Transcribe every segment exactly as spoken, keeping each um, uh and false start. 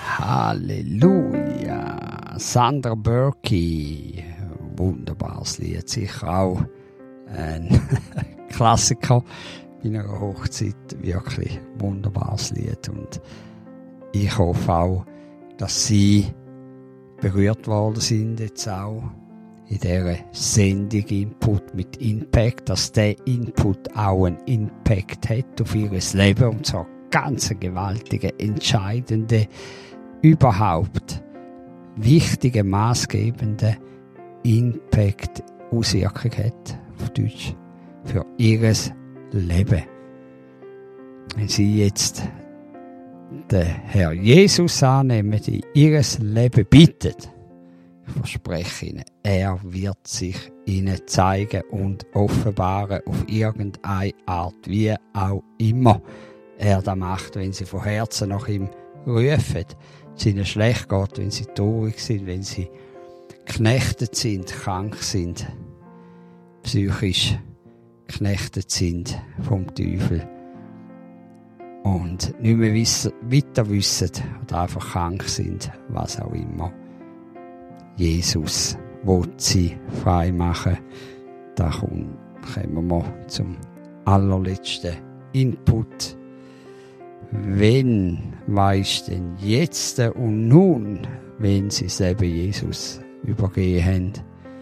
Halleluja. Sandra Berkey. Wunderbares Lied. Sicher auch ein Klassiker bei einer Hochzeit. Wirklich wunderbares Lied. Und ich hoffe auch, dass Sie berührt worden sind, jetzt auch in dieser Sendung Input mit Impact, dass der Input auch einen Impact hat auf Ihr Leben und zwar ganz eine gewaltige, entscheidende, überhaupt wichtige, maßgebende Impact, Auswirkung hat, auf Deutsch, für Ihr Leben. Wenn Sie jetzt den Herr Jesus annehmen, in Ihr Leben bittet, ich verspreche Ihnen, er wird sich Ihnen zeigen und offenbaren auf irgendeine Art, wie auch immer er das macht, wenn Sie von Herzen nach ihm rufen, es Ihnen schlecht geht, wenn Sie traurig sind, wenn Sie geknechtet sind, krank sind, psychisch geknechtet sind vom Teufel und nicht mehr wissen, weiter wissen oder einfach krank sind, was auch immer. Jesus will sie frei machen. Da kommen wir zum allerletzten Input. Wenn weisst denn jetzt und nun, wenn sie das Leben Jesus übergeben haben?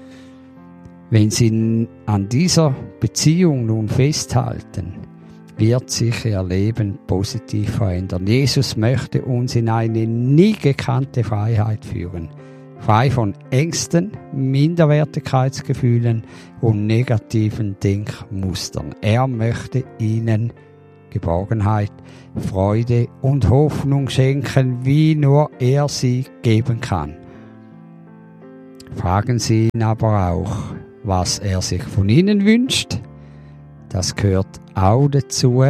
Wenn sie an dieser Beziehung nun festhalten, wird sich ihr Leben positiv verändern. Jesus möchte uns in eine nie gekannte Freiheit führen. Frei von Ängsten, Minderwertigkeitsgefühlen und negativen Denkmustern. Er möchte ihnen Geborgenheit, Freude und Hoffnung schenken, wie nur er sie geben kann. Fragen Sie ihn aber auch, was er sich von ihnen wünscht. Das gehört auch dazu.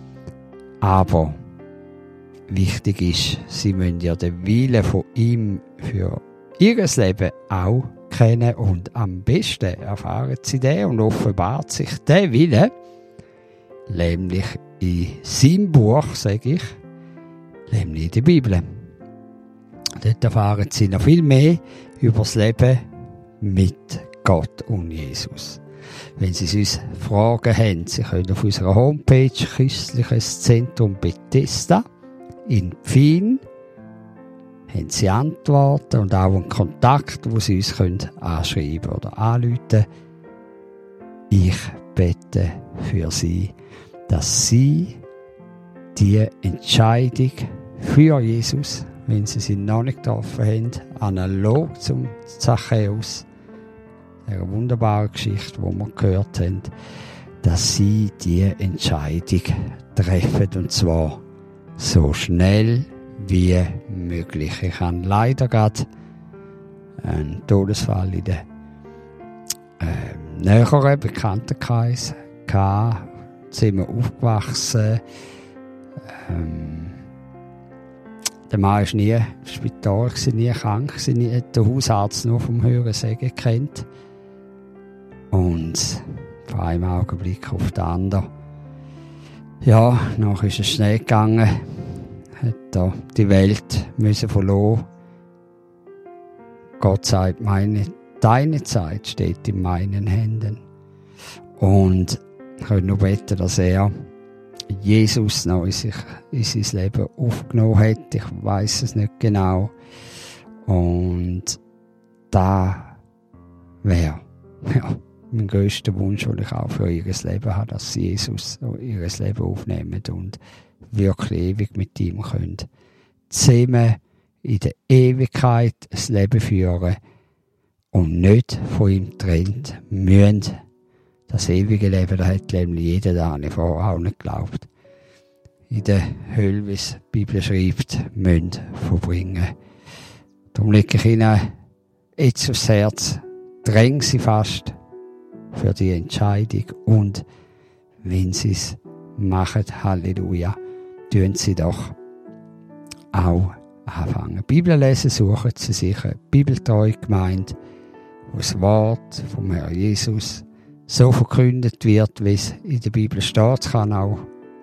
Aber wichtig ist, Sie müssen ja den Willen von ihm für Ihr Leben auch kennen und am besten erfahren Sie den und offenbart sich der Wille, nämlich in seinem Buch, sage ich, nämlich in der Bibel. Dort erfahren Sie noch viel mehr über das Leben mit Gott und Jesus. Wenn Sie sonst Fragen haben, Sie können auf unserer Homepage Christliches Zentrum Bethesda in Pfien haben Sie Antworten und auch einen Kontakt, wo Sie uns können anschreiben oder anrufen. Ich bete für Sie, dass Sie die Entscheidung für Jesus, wenn Sie sie noch nicht getroffen haben, analog zum Zachäus, einer wunderbaren Geschichte, die wir gehört haben, dass Sie die Entscheidung treffen und zwar so schnell wie möglich. Ich habe leider gerade einen Todesfall in der äh, näheren Bekanntenkreis gehabt, sind wir aufgewachsen. Ähm, der Mann war nie im Spital, nie krank, nie, hat den Hausarzt nur vom Hörensagen gekannt. Und von einem Augenblick auf den anderen, ja, nachher ist es schnell gegangen, hat da die Welt müssen verloren. Gott sagt, meine, deine Zeit steht in meinen Händen. Und ich kann nur beten, dass er Jesus noch in, sich, in sein Leben aufgenommen hat. Ich weiß es nicht genau. Und da wäre ja, mein grösster Wunsch, den ich auch für ihr Leben habe, dass sie Jesus ihr Leben aufnehmen und wirklich ewig mit ihm können. Zusammen in der Ewigkeit ein Leben führen und nicht von ihm getrennt müssen. Das ewige Leben, das hat nämlich jeder da nicht vorher auch nicht geglaubt. In der Hölle, wie es die Bibel schreibt, müssen verbringen. Darum lege ich Ihnen jetzt aufs Herz, drängen Sie fast für die Entscheidung und wenn Sie es machen, Halleluja, tun Sie doch auch anfangen. Bibel lesen, suchen Sie sich eine bibeltreue Gemeinde, wo das Wort vom Herrn Jesus so verkündet wird, wie es in der Bibel steht. Es kann auch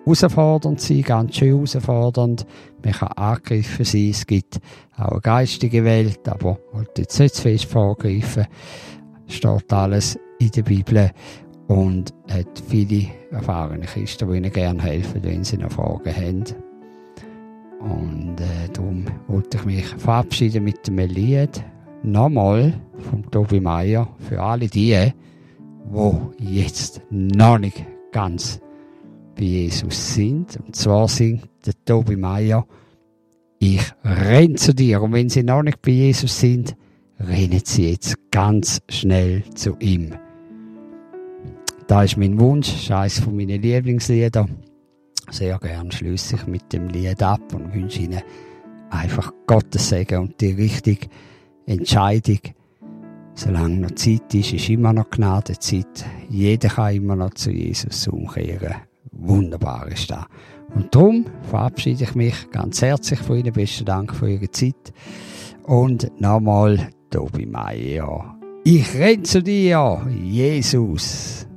herausfordernd sein, ganz schön herausfordernd. Man kann angegriffen sein. Es gibt auch eine geistige Welt, aber ich wollte jetzt nicht zu fest vorgreifen. Steht alles in der Bibel und hat viele erfahrene Christen, die ihnen gerne helfen, wenn sie noch Fragen haben. Und äh, darum wollte ich mich verabschieden mit dem Lied. Nochmal vom Tobi Meier für alle die, die jetzt noch nicht ganz bei Jesus sind. Und zwar singt der Tobi Meier: Ich renne zu dir. Und wenn sie noch nicht bei Jesus sind, rennen sie jetzt ganz schnell zu ihm. Das ist mein Wunsch, das ist eines meiner Lieblingslieder. Sehr gern schließe ich mit dem Lied ab und wünsche Ihnen einfach Gottes Segen und die richtige Entscheidung. Solange noch Zeit ist, ist immer noch Gnadenzeit. Jeder kann immer noch zu Jesus umkehren. Wunderbar ist das. Und darum verabschiede ich mich ganz herzlich von Ihnen. Besten Dank für Ihre Zeit. Und nochmal Tobi Meier. Ich renne zu dir, Jesus.